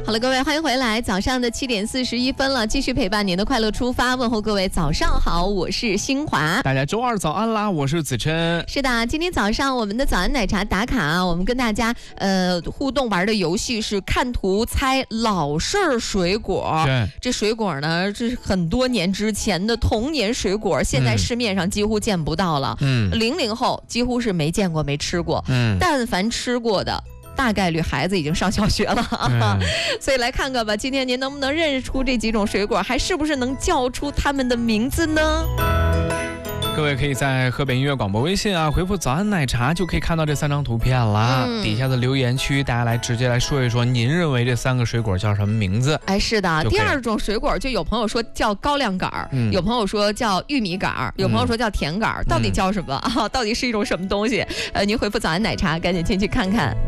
好了，各位，欢迎回来。早上的7点41分了，继续陪伴您的快乐出发。问候各位早上好，我是新华。 大家周二早安啦，我是子琛。 是的，今天早上我们的早安奶茶打卡啊，我们跟大家互动玩的游戏是看图猜老式水果。 对， 这水果呢，这是很多年之前的童年水果，现在市面上几乎见不到了。00后几乎是没见过、没吃过。但凡吃过的，大概率孩子已经上小学了啊，所以来看看吧，今天您能不能认识出这几种水果，还是不是能叫出它们的名字呢？ 各位可以在河北音乐广播微信啊，回复早安奶茶就可以看到这3张图片啦。底下的留言区大家来直接来说一说，您认为这3个水果叫什么名字？ 哎，是的，第2种水果就有朋友说叫高粱杆儿，有朋友说叫玉米杆儿，有朋友说叫甜杆儿，到底叫什么啊？到底是一种什么东西？您回复早安奶茶，赶紧进去看看。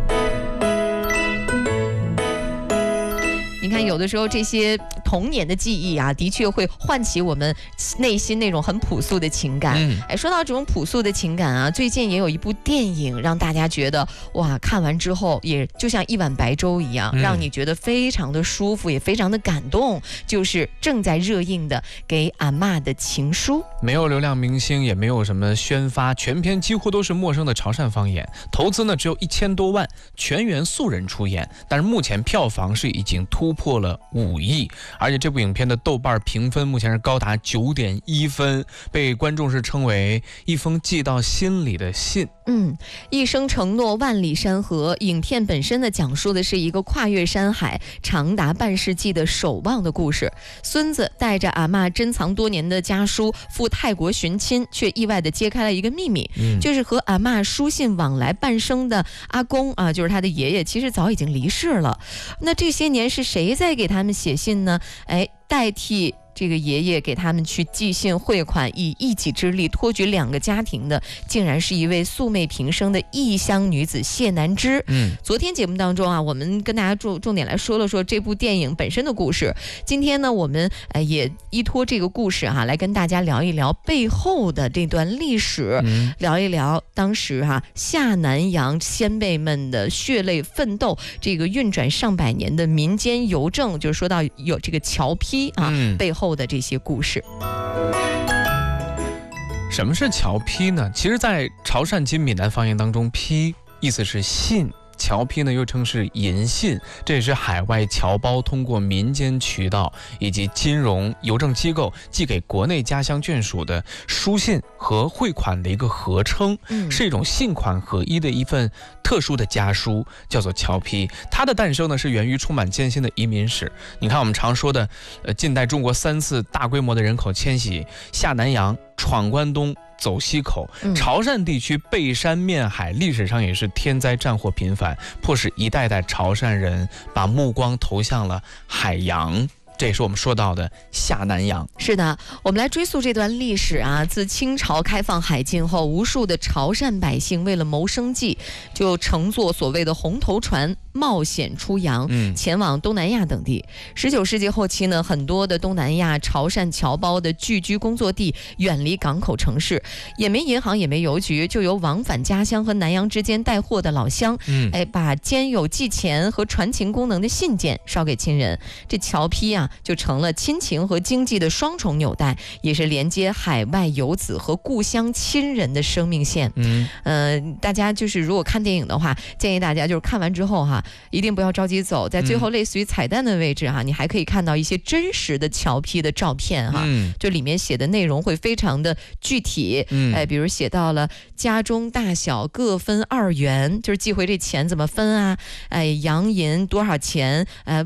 你看，有的时候这些童年的记忆啊，的确会唤起我们内心那种很朴素的情感。说到这种朴素的情感啊，最近也有一部电影让大家觉得哇，看完之后也就像一碗白粥一样，让你觉得非常的舒服，也非常的感动。就是正在热映的《给阿嬷的情书》， 没有流量明星，也没有什么宣发，全片几乎都是陌生的潮汕方言，投资呢只有1000多万，全员素人出演，但是目前票房是已经突破了5亿，而且这部影片的豆瓣评分目前是高达9.1分，被观众是称为一封寄到心里的信。 一生承诺万里山河，影片本身呢讲述的是一个跨越山海长达半世纪的守望的故事。孙子带着阿嬷珍藏多年的家书赴泰国寻亲，却意外的揭开了一个秘密，就是和阿嬷书信往来半生的阿公啊，就是他的爷爷，其实早已经离世了。那这些年是谁在给他们写信呢？代替这个爷爷给他们去寄信汇款，以一己之力托举2个家庭的，竟然是一位素昧平生的异乡女子谢南芝。昨天节目当中啊，我们跟大家重点来说了说这部电影本身的故事。今天呢，我们也依托这个故事来跟大家聊一聊背后的这段历史，聊一聊当时下南洋先辈们的血泪奋斗，这个运转上百年的民间邮政，就是说到有这个侨批背后的这些故事。 什么是侨批呢？其实在潮汕及闽南方言当中，批意思是信，侨批呢又称是银信，这也是海外侨胞通过民间渠道以及金融邮政机构寄给国内家乡眷属的书信和汇款的一个合称，是一种信款合一的一份特殊的家书，叫做侨批。它的诞生呢是源于充满艰辛的移民史。你看我们常说的近代中国3次大规模的人口迁徙，下南洋，闯关东，走西口，潮汕地区背山面海，历史上也是天灾战祸频繁，迫使一代代潮汕人把目光投向了海洋。这也是我们说到的下南洋。 是的，我们来追溯这段历史啊。自清朝开放海禁后，无数的潮汕百姓为了谋生计，就乘坐所谓的红头船冒险出洋，前往东南亚等地。19世纪后期呢，很多的东南亚潮汕侨胞的聚居工作地远离港口城市，也没银行也没邮局，就由往返家乡和南洋之间带货的老乡，把兼有寄钱和传情功能的信件捎给亲人。这侨批就成了亲情和经济的双重纽带，也是连接海外游子和故乡亲人的生命线。大家就是如果看电影的话，建议大家就是看完之后一定不要着急走，在最后类似于彩蛋的位置你还可以看到一些真实的侨批的照片就里面写的内容会非常的具体。比如写到了家中大小各分2元，就是寄回这钱怎么分洋银多少钱，